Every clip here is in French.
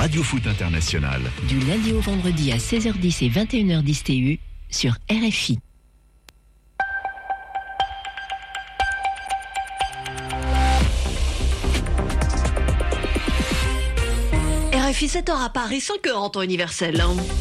Radio Foot International. Du lundi au vendredi à 16h10 et 21h10 TU sur RFI. RFI 7h à Paris, 5h en temps universel.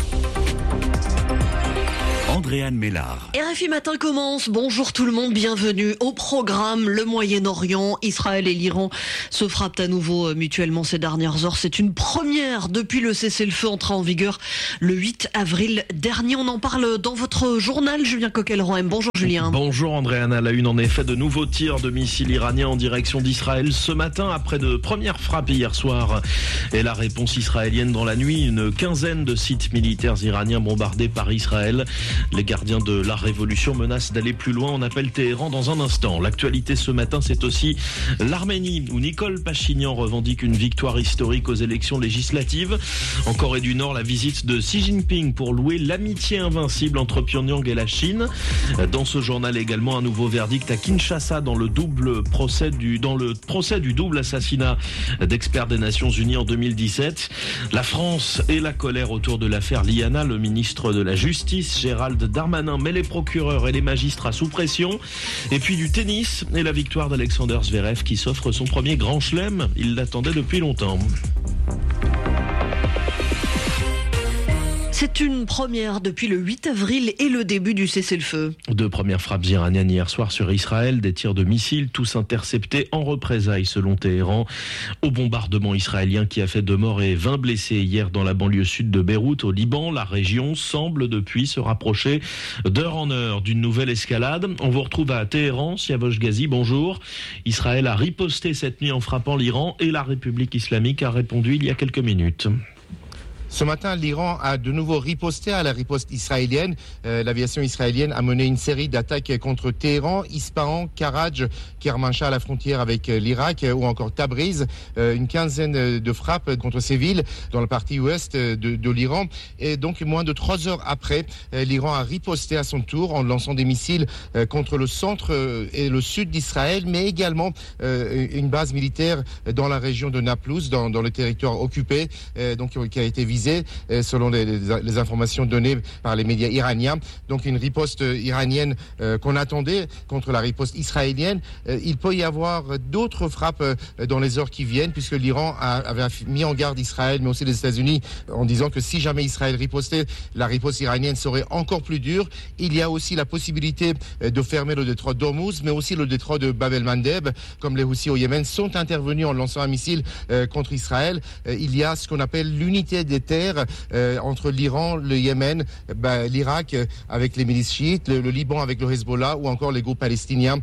Andréane Mélard. RFI Matin commence. Bonjour tout le monde, bienvenue au programme. Le Moyen-Orient, Israël et l'Iran se frappent à nouveau mutuellement ces dernières heures. C'est une première depuis le cessez-le-feu entré en vigueur le 8 avril dernier. On en parle dans votre journal, Julien Coquel-Rohem. Bonjour Julien. Bonjour Andréane. À la une, en effet, de nouveaux tirs de missiles iraniens en direction d'Israël ce matin après de premières frappes hier soir. Et la réponse israélienne dans la nuit, une quinzaine de sites militaires iraniens bombardés par Israël. Les gardiens de la révolution menacent d'aller plus loin. On appelle Téhéran dans un instant. L'actualité ce matin, c'est aussi l'Arménie, où Nicole Pachinian revendique une victoire historique aux élections législatives. En Corée du Nord, la visite de Xi Jinping pour louer l'amitié invincible entre Pyongyang et la Chine. Dans ce journal également, un nouveau verdict à Kinshasa dans le procès du double assassinat d'experts des Nations Unies en 2017. La France et la colère autour de l'affaire Liana. Le ministre de la Justice, Gérald Darmanin, met les procureurs et les magistrats sous pression. Et puis du tennis et la victoire d'Alexander Zverev qui s'offre son premier grand chelem. Il l'attendait depuis longtemps. C'est une première depuis le 8 avril et le début du cessez-le-feu. Deux premières frappes iraniennes hier soir sur Israël, des tirs de missiles, tous interceptés en représailles selon Téhéran, au bombardement israélien qui a fait 2 morts et 20 blessés hier dans la banlieue sud de Beyrouth au Liban. La région semble depuis se rapprocher d'heure en heure d'une nouvelle escalade. On vous retrouve à Téhéran, Siavosh Ghazi, bonjour. Israël a riposté cette nuit en frappant l'Iran et la République islamique a répondu il y a quelques minutes. Ce matin, l'Iran a de nouveau riposté à la riposte israélienne. L'aviation israélienne a mené une série d'attaques contre Téhéran, Ispahan, Karaj, Kermanshah à la frontière avec l'Irak ou encore Tabriz. Une quinzaine de frappes contre ces villes dans la partie ouest de l'Iran. Et donc, moins de 3 heures après, l'Iran a riposté à son tour en lançant des missiles contre le centre et le sud d'Israël, mais également une base militaire dans la région de Naplouse, dans le territoire occupé, donc qui a été visée selon les informations données par les médias iraniens. Donc une riposte iranienne qu'on attendait contre la riposte israélienne. Il peut y avoir d'autres frappes dans les heures qui viennent, puisque l'Iran avait mis en garde Israël, mais aussi les États-Unis, en disant que si jamais Israël ripostait, la riposte iranienne serait encore plus dure. Il y a aussi la possibilité de fermer le détroit d'Ormuz, mais aussi le détroit de Bab el-Mandeb, comme les Houthis au Yémen sont intervenus en lançant un missile contre Israël. Il y a ce qu'on appelle l'unité des terres entre l'Iran, le Yémen, l'Irak avec les milices chiites, le Liban avec le Hezbollah ou encore les groupes palestiniens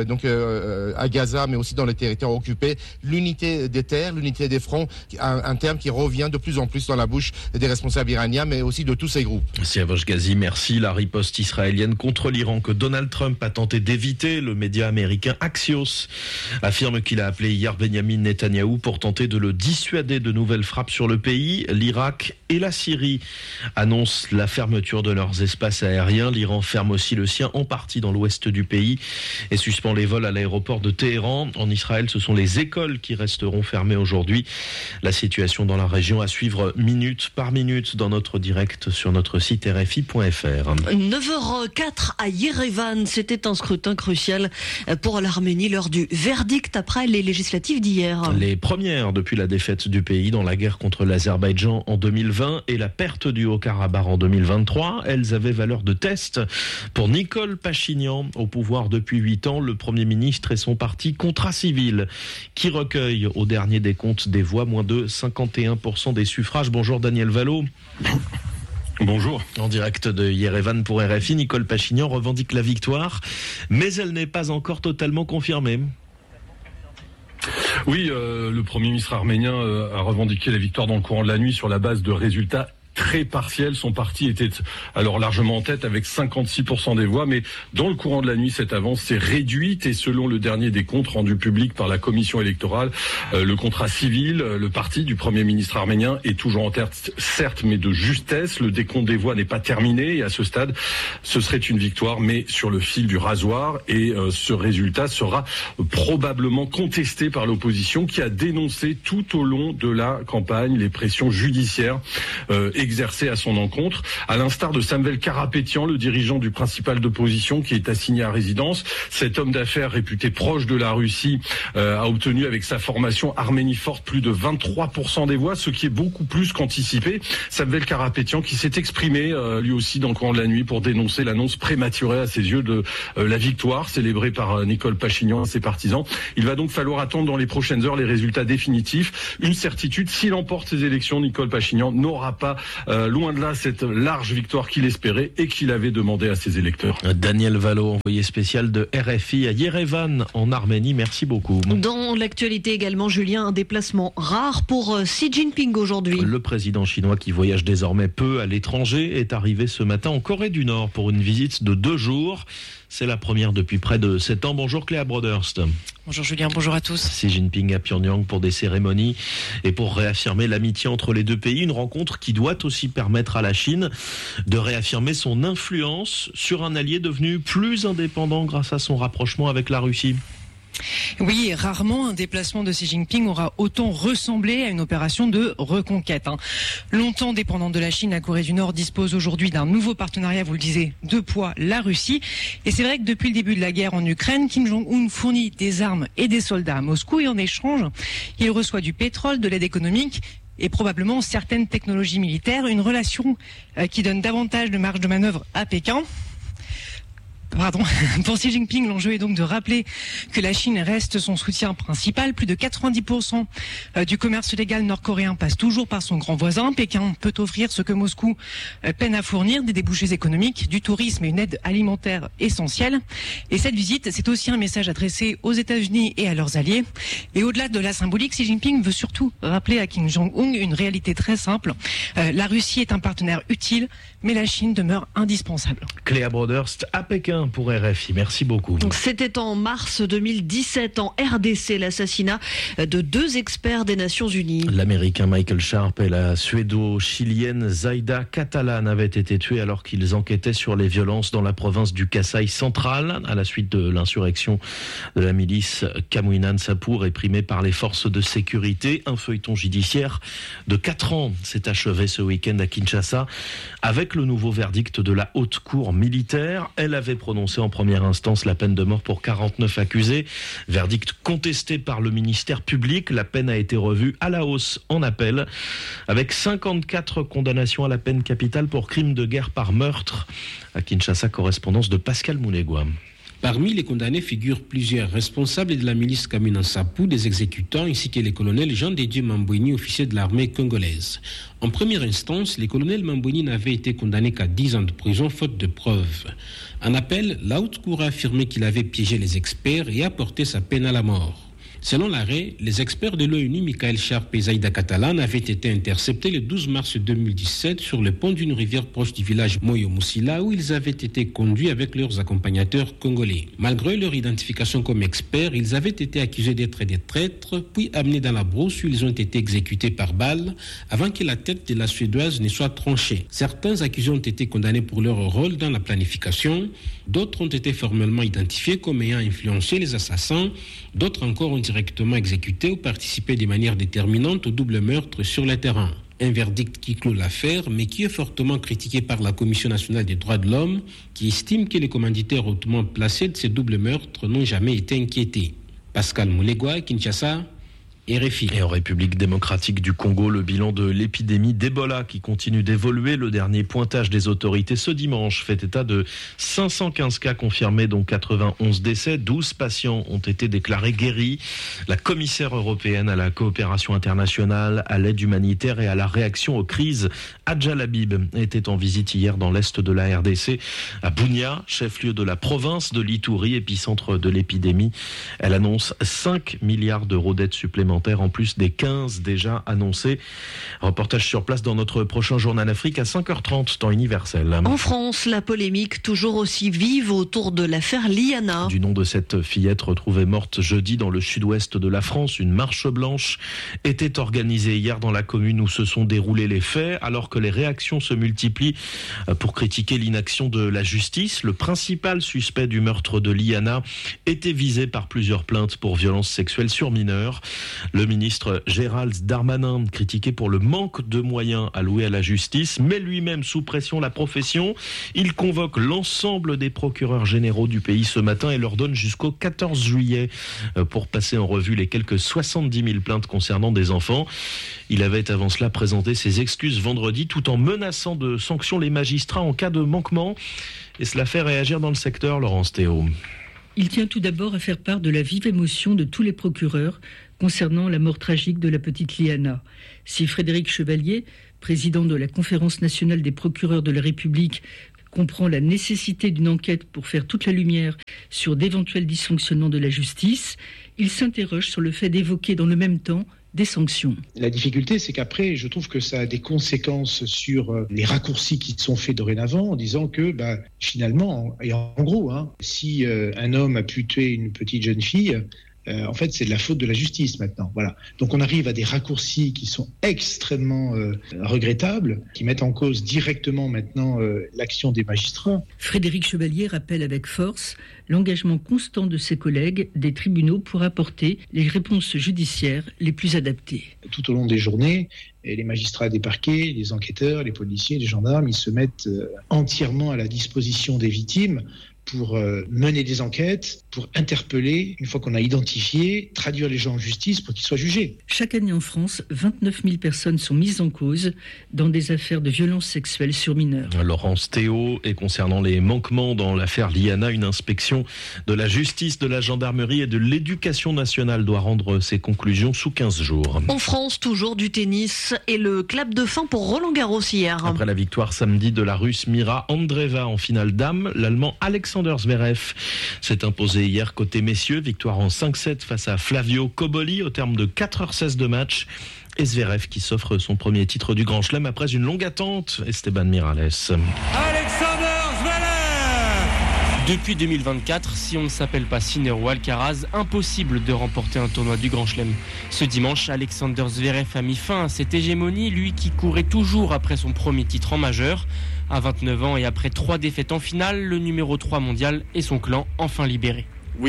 à Gaza, mais aussi dans les territoires occupés. L'unité des terres, l'unité des fronts, un terme qui revient de plus en plus dans la bouche des responsables iraniens, mais aussi de tous ces groupes. Siavosh Ghazi, merci. La riposte israélienne contre l'Iran que Donald Trump a tenté d'éviter, le média américain Axios affirme qu'il a appelé hier Benjamin Netanyahou pour tenter de le dissuader de nouvelles frappes sur le pays. L'Irak et la Syrie annoncent la fermeture de leurs espaces aériens. L'Iran ferme aussi le sien en partie dans l'ouest du pays et suspend les vols à l'aéroport de Téhéran. En Israël, ce sont les écoles qui resteront fermées aujourd'hui. La situation dans la région à suivre minute par minute dans notre direct sur notre site rfi.fr. 9h04 à Yerevan, c'était un scrutin crucial pour l'Arménie lors du verdict après les législatives d'hier. Les premières depuis la défaite du pays dans la guerre contre l'Azerbaïdjan en 2020 et la perte du Haut-Karabakh en 2023. Elles avaient valeur de test pour Nicole Pachinian, au pouvoir depuis 8 ans. Le Premier ministre et son parti Contrat Civil, qui recueille au dernier décompte des voix moins de 51% des suffrages. Bonjour Daniel Valo. Bonjour. En direct de Yerevan pour RFI, Nicole Pachinian revendique la victoire, mais elle n'est pas encore totalement confirmée. Oui, le Premier ministre arménien a revendiqué la victoire dans le courant de la nuit sur la base de résultats très partiel. Son parti était alors largement en tête avec 56% des voix, mais dans le courant de la nuit, cette avance s'est réduite et selon le dernier décompte rendu public par la commission électorale, le contrat civil, le parti du Premier ministre arménien est toujours en tête, certes, mais de justesse. Le décompte des voix n'est pas terminé et à ce stade, ce serait une victoire, mais sur le fil du rasoir. Et ce résultat sera probablement contesté par l'opposition qui a dénoncé tout au long de la campagne les pressions judiciaires exercées à son encontre. À l'instar de Samvel Karapetian, le dirigeant du principal d'opposition qui est assigné à résidence, cet homme d'affaires réputé proche de la Russie a obtenu avec sa formation Arménie Forte plus de 23% des voix, ce qui est beaucoup plus qu'anticipé. Samvel Karapetian qui s'est exprimé lui aussi dans le courant de la nuit pour dénoncer l'annonce prématurée à ses yeux de la victoire célébrée par Nicole Pachinian et ses partisans. Il va donc falloir attendre dans les prochaines heures les résultats définitifs. Une certitude, s'il emporte ces élections, Nicole Pachinian n'aura pas, loin de là, cette large victoire qu'il espérait et qu'il avait demandé à ses électeurs. Daniel Valo, envoyé spécial de RFI à Yerevan en Arménie. Merci beaucoup. Dans l'actualité également, Julien, un déplacement rare pour Xi Jinping aujourd'hui. Le président chinois qui voyage désormais peu à l'étranger est arrivé ce matin en Corée du Nord pour une visite de 2 jours. C'est la première depuis près de 7 ans. Bonjour Cléa Broderst. Bonjour Julien, bonjour à tous. Xi Jinping à Pyongyang pour des cérémonies et pour réaffirmer l'amitié entre les deux pays. Une rencontre qui doit aussi permettre à la Chine de réaffirmer son influence sur un allié devenu plus indépendant grâce à son rapprochement avec la Russie. Oui, rarement un déplacement de Xi Jinping aura autant ressemblé à une opération de reconquête. Longtemps dépendante de la Chine, la Corée du Nord dispose aujourd'hui d'un nouveau partenariat, vous le disiez, de poids, la Russie. Et c'est vrai que depuis le début de la guerre en Ukraine, Kim Jong-un fournit des armes et des soldats à Moscou et en échange, il reçoit du pétrole, de l'aide économique et probablement certaines technologies militaires, une relation qui donne davantage de marge de manœuvre à Pékin. Pour Xi Jinping, l'enjeu est donc de rappeler que la Chine reste son soutien principal. Plus de 90% du commerce légal nord-coréen passe toujours par son grand voisin. Pékin peut offrir ce que Moscou peine à fournir, des débouchés économiques, du tourisme et une aide alimentaire essentielle. Et cette visite, c'est aussi un message adressé aux États-Unis et à leurs alliés. Et au-delà de la symbolique, Xi Jinping veut surtout rappeler à Kim Jong-un une réalité très simple. La Russie est un partenaire utile, mais la Chine demeure indispensable. Cléa Broderst à Pékin pour RFI. Merci beaucoup. C'était en mars 2017 en RDC, l'assassinat de 2 experts des Nations Unies. L'Américain Michael Sharp et la Suédo-Chilienne Zaida Catalan avaient été tués alors qu'ils enquêtaient sur les violences dans la province du Kasaï central à la suite de l'insurrection de la milice Kamwinan Sapur réprimée par les forces de sécurité. Un feuilleton judiciaire de 4 ans s'est achevé ce week-end à Kinshasa avec le nouveau verdict de la haute cour militaire. Elle avait prononcé en première instance la peine de mort pour 49 accusés. Verdict contesté par le ministère public. La peine a été revue à la hausse en appel avec 54 condamnations à la peine capitale pour crimes de guerre par meurtre. À Kinshasa, correspondance de Pascal Moulegua. Parmi les condamnés figurent plusieurs responsables de la milice Kamwinan Sapur, des exécutants, ainsi que les colonels Jean de Dieu Mambouini, officier de l'armée congolaise. En première instance, les colonels Mambouini n'avaient été condamnés qu'à 10 ans de prison, faute de preuves. En appel, la haute cour a affirmé qu'il avait piégé les experts et a porté sa peine à la mort. Selon l'arrêt, les experts de l'ONU, Michael Sharp et Zaida Catalan, avaient été interceptés le 12 mars 2017 sur le pont d'une rivière proche du village Moyo-Moussila où ils avaient été conduits avec leurs accompagnateurs congolais. Malgré leur identification comme experts, ils avaient été accusés d'être des traîtres, puis amenés dans la brousse où ils ont été exécutés par balle avant que la tête de la Suédoise ne soit tranchée. Certains accusés ont été condamnés pour leur rôle dans la planification, d'autres ont été formellement identifiés comme ayant influencé les assassins, d'autres encore ont directement exécuté ou participé de manière déterminante au double meurtre sur le terrain. Un verdict qui clôt l'affaire, mais qui est fortement critiqué par la Commission nationale des droits de l'homme, qui estime que les commanditaires hautement placés de ces doubles meurtres n'ont jamais été inquiétés. Pascal Moulegua, Kinshasa, RFI. Et en République démocratique du Congo, le bilan de l'épidémie d'Ebola qui continue d'évoluer. Le dernier pointage des autorités ce dimanche fait état de 515 cas confirmés, dont 91 décès. 12 patients ont été déclarés guéris. La commissaire européenne à la coopération internationale, à l'aide humanitaire et à la réaction aux crises, Adja Labib, était en visite hier dans l'est de la RDC, à Bunia, chef-lieu de la province de l'Ituri, épicentre de l'épidémie. Elle annonce 5 milliards d'euros d'aide supplémentaire supplémentaires en plus des 15 déjà annoncés. Reportage sur place dans notre prochain Journal Afrique à 5h30, temps universel. En France, la polémique toujours aussi vive autour de l'affaire Liana. Du nom de cette fillette retrouvée morte jeudi dans le sud-ouest de la France, une marche blanche était organisée hier dans la commune où se sont déroulés les faits, alors que les réactions se multiplient pour critiquer l'inaction de la justice. Le principal suspect du meurtre de Liana était visé par plusieurs plaintes pour violences sexuelles sur mineurs. Le ministre Gérald Darmanin, critiqué pour le manque de moyens alloués à la justice, met lui-même sous pression la profession. Il convoque l'ensemble des procureurs généraux du pays ce matin et leur donne jusqu'au 14 juillet pour passer en revue les quelques 70 000 plaintes concernant des enfants. Il avait avant cela présenté ses excuses vendredi tout en menaçant de sanctions les magistrats en cas de manquement. Et cela fait réagir dans le secteur, Laurence Théo. Il tient tout d'abord à faire part de la vive émotion de tous les procureurs concernant la mort tragique de la petite Liana. Si Frédéric Chevalier, président de la Conférence nationale des procureurs de la République, comprend la nécessité d'une enquête pour faire toute la lumière sur d'éventuels dysfonctionnements de la justice, il s'interroge sur le fait d'évoquer dans le même temps des sanctions. La difficulté, c'est qu'après, je trouve que ça a des conséquences sur les raccourcis qui sont faits dorénavant en disant que, finalement, et en gros, si un homme a pu tuer une petite jeune fille, en fait, c'est de la faute de la justice maintenant. Voilà. Donc on arrive à des raccourcis qui sont extrêmement regrettables, qui mettent en cause directement maintenant l'action des magistrats. Frédéric Chevalier rappelle avec force l'engagement constant de ses collègues des tribunaux pour apporter les réponses judiciaires les plus adaptées. Tout au long des journées, les magistrats des parquets, les enquêteurs, les policiers, les gendarmes, ils se mettent entièrement à la disposition des victimes pour mener des enquêtes, pour interpeller, une fois qu'on a identifié, traduire les gens en justice pour qu'ils soient jugés. Chaque année en France, 29 000 personnes sont mises en cause dans des affaires de violences sexuelles sur mineurs. Laurence Théo, et concernant les manquements dans l'affaire Liana, une inspection de la justice, de la gendarmerie et de l'éducation nationale doit rendre ses conclusions sous 15 jours. En France, toujours du tennis et le clap de fin pour Roland Garros hier. Après la victoire samedi de la Russe Mira Andreeva en finale dames, l'Allemand Alexander Zverev s'est imposé hier côté messieurs, victoire en 5-7 face à Flavio Cobolli au terme de 4h16 de match. Et Zverev qui s'offre son premier titre du Grand Chelem après une longue attente. Esteban Miralles. Alexander Zverev. Depuis 2024, si on ne s'appelle pas Sinner ou Alcaraz, impossible de remporter un tournoi du Grand Chelem. Ce dimanche, Alexander Zverev a mis fin à cette hégémonie, lui qui courait toujours après son premier titre en majeur. À 29 ans et après 3 défaites en finale, le numéro 3 mondial et son clan enfin libérés.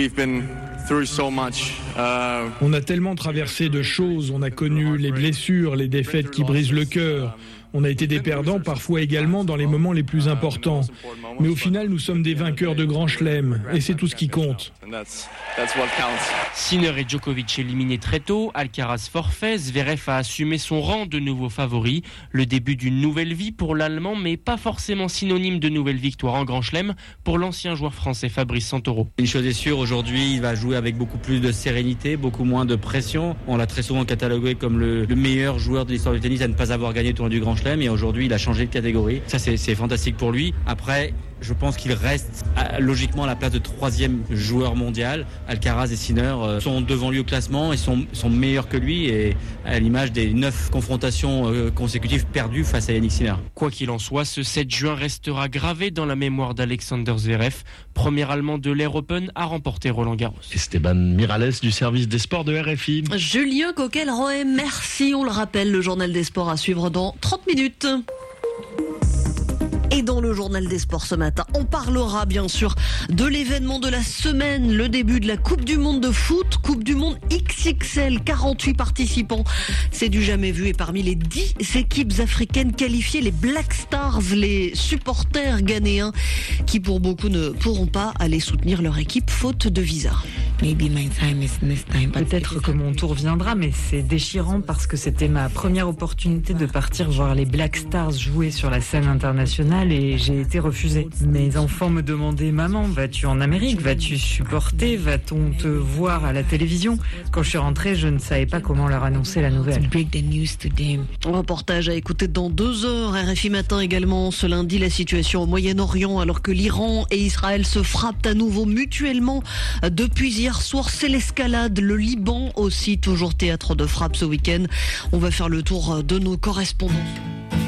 On a tellement traversé de choses, on a connu les blessures, les défaites qui brisent le cœur. On a été des perdants parfois également dans les moments les plus importants. Mais au final, nous sommes des vainqueurs de Grand Chelem et c'est tout ce qui compte. Sinner et Djokovic éliminés très tôt, Alcaraz forfait, Zverev a assumé son rang de nouveau favori. Le début d'une nouvelle vie pour l'Allemand, mais pas forcément synonyme de nouvelle victoire en Grand Chelem pour l'ancien joueur français Fabrice Santoro. Une chose est sûre, aujourd'hui, il va jouer avec beaucoup plus de sérénité, beaucoup moins de pression. On l'a très souvent catalogué comme le meilleur joueur de l'histoire du tennis à ne pas avoir gagné le tournoi du Grand Chelem, et aujourd'hui, il a changé de catégorie. Ça, c'est fantastique pour lui. Après, je pense qu'il reste logiquement à la place de 3e joueur mondial. Alcaraz et Sinner sont devant lui au classement et sont meilleurs que lui, et à l'image des 9 confrontations consécutives perdues face à Yannick Sinner. Quoi qu'il en soit, ce 7 juin restera gravé dans la mémoire d'Alexander Zverev, premier Allemand de l'Air Open à remporter Roland Garros. Esteban Miralles du service des sports de RFI. Julien Coquel-Roé, merci. On le rappelle, le journal des sports à suivre dans 30 minutes. Et dans le journal des sports ce matin, on parlera bien sûr de l'événement de la semaine, le début de la Coupe du Monde de foot, Coupe du Monde XXL, 48 participants. C'est du jamais vu, et parmi les 10 équipes africaines qualifiées, les Black Stars, les supporters ghanéens qui pour beaucoup ne pourront pas aller soutenir leur équipe faute de visa. Peut-être que mon tour viendra, mais c'est déchirant parce que c'était ma première opportunité de partir voir les Black Stars jouer sur la scène internationale et j'ai été refusée. Mes enfants me demandaient « Maman, vas-tu en Amérique? Vas-tu supporter? Va-t-on te voir à la télévision ?» Quand je suis rentrée, je ne savais pas comment leur annoncer la nouvelle. Reportage à écouter dans 2 heures. RFI Matin également, ce lundi, la situation au Moyen-Orient alors que l'Iran et Israël se frappent à nouveau mutuellement depuis hier. hier soir, c'est l'escalade. Le Liban aussi, toujours théâtre de frappe ce week-end. On va faire le tour de nos correspondants.